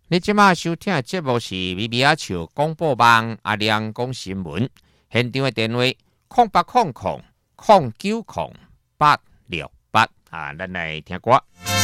你即马收听的节目是米米阿笑广播网阿亮讲新闻，现场的电话0800090868啊，咱来听歌。